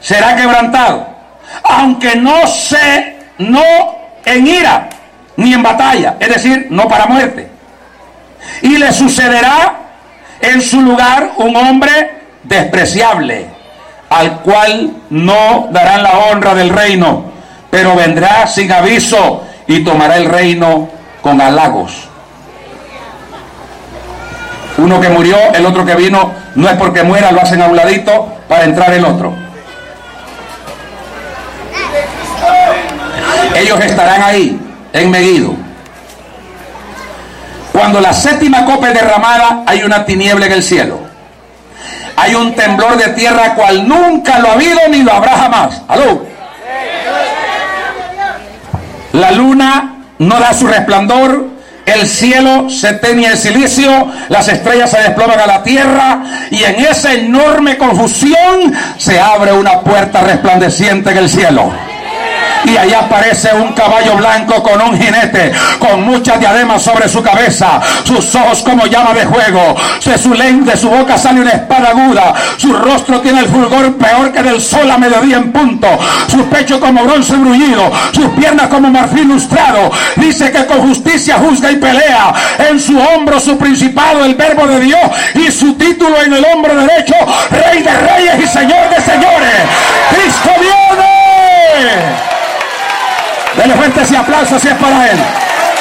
será quebrantado, aunque no en ira, ni en batalla, es decir, no para muerte. Y le sucederá en su lugar un hombre despreciable, al cual no darán la honra del reino, pero vendrá sin aviso y tomará el reino con halagos. Uno que murió, el otro que vino, no es porque muera, lo hacen a un ladito para entrar el otro. Ellos estarán ahí, en Megiddo. Cuando la séptima copa es derramada, hay una tiniebla en el cielo. Hay un temblor de tierra cual nunca lo ha habido ni lo habrá jamás. ¡Aló! La luna no da su resplandor, el cielo se teñe de silicio, las estrellas se desploman a la tierra, y en esa enorme confusión se abre una puerta resplandeciente en el cielo. Y allá aparece un caballo blanco con un jinete, con muchas diademas sobre su cabeza, sus ojos como llama de fuego, de su boca sale una espada aguda, su rostro tiene el fulgor peor que del sol a mediodía en punto, su pecho como bronce bruñido, sus piernas como marfil lustrado. Dice que con justicia juzga y pelea, en su hombro su principado, el verbo de Dios, y su título en el hombro derecho, Rey de reyes y Señor de señores. ¡Cristo viene! Denle fuerte ese aplauso si es para Él.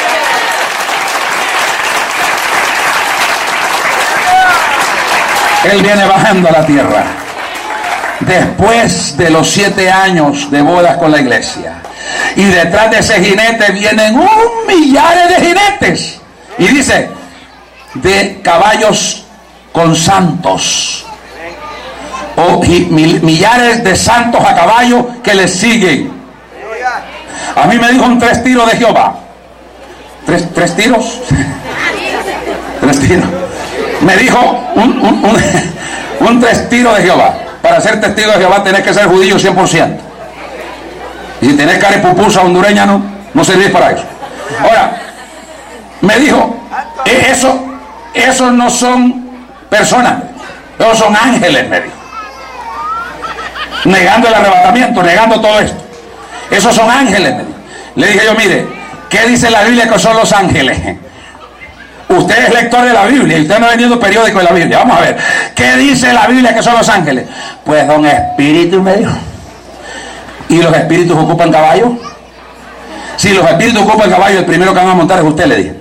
Él viene bajando a la tierra después de los 7 años de bodas con la iglesia. Y detrás de ese jinete vienen millares de jinetes. Y dice, de caballos con santos. O millares de santos a caballo que les siguen. A mí me dijo un 3 tiros de Jehová. ¿Tres tiros? 3 tiros. Me dijo un 3 tiros de Jehová. Para ser testigo de Jehová tenés que ser judío 100%. Y si tenés cara de pupusa hondureña, no servís para eso. Ahora, me dijo, esos no son personas, esos son ángeles, me dijo. Negando el arrebatamiento, negando todo esto. Esos son ángeles, me dijo. Le dije yo, mire, ¿qué dice la Biblia que son los ángeles? Usted es lector de la Biblia y usted no ha vendido periódico de la Biblia. Vamos a ver, ¿qué dice la Biblia que son los ángeles? Pues son espíritus, me dijo. ¿Y los espíritus ocupan caballos? Si los espíritus ocupan caballo, el primero que van a montar es usted, le dije.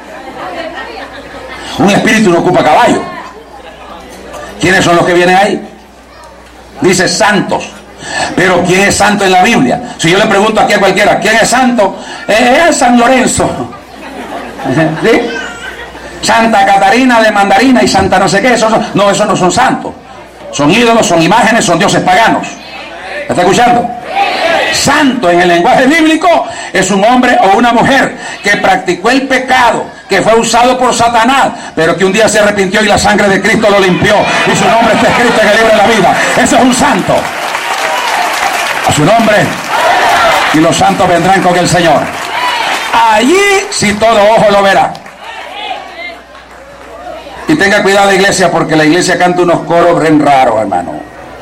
Un espíritu no ocupa caballo. ¿Quiénes son los que vienen ahí? Dice santos. Pero ¿quién es santo en la Biblia? Si yo le pregunto aquí a cualquiera, ¿quién es santo? Es San Lorenzo. ¿Sí? Santa Catarina de Mandarina y Santa no sé qué. Esos no son santos. Son ídolos, son imágenes, son dioses paganos. ¿Me está escuchando? Santo en el lenguaje bíblico es un hombre o una mujer que practicó el pecado, que fue usado por Satanás, pero que un día se arrepintió y la sangre de Cristo lo limpió y su nombre está escrito en el libro de la vida. Ese es un santo. A su nombre. Y los santos vendrán con el Señor. Allí si todo ojo lo verá. Y tenga cuidado, iglesia, porque la iglesia canta unos coros bien raros, hermano.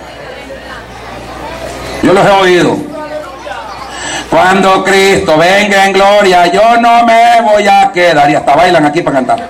Yo los he oído. Cuando Cristo venga en gloria, yo no me voy a quedar. Y hasta bailan aquí para cantar.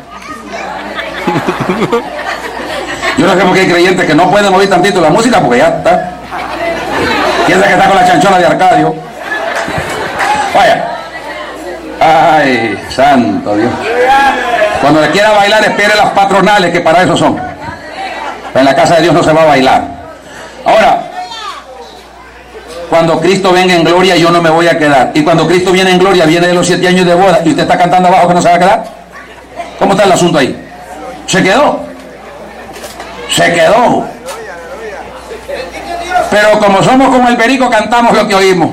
Yo no sé por qué hay creyentes que no pueden oír tantito la música porque ya está. Piensa que está con la chanchona de Arcadio. Vaya. Ay, santo Dios. Cuando le quiera bailar, espere las patronales, que para eso son. En la casa de Dios no se va a bailar. Ahora, cuando Cristo venga en gloria, yo no me voy a quedar. Y cuando Cristo viene en gloria, viene de los 7 años de boda, y usted está cantando abajo que no se va a quedar. ¿Cómo está el asunto ahí? ¿Se quedó? Se quedó. Pero como somos como el perico, cantamos lo que oímos.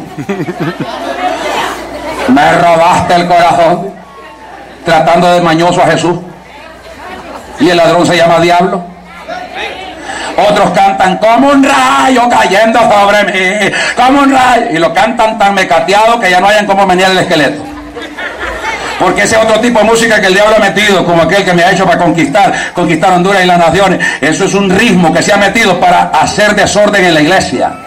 Me robaste el corazón, tratando de mañoso a Jesús. Y el ladrón se llama diablo. Otros cantan como un rayo cayendo sobre mí, como un rayo, y lo cantan tan mecateado que ya no hayan cómo menear el esqueleto. Porque ese otro tipo de música que el diablo ha metido, como aquel que me ha hecho para conquistar Honduras y las naciones, eso es un ritmo que se ha metido para hacer desorden en la iglesia.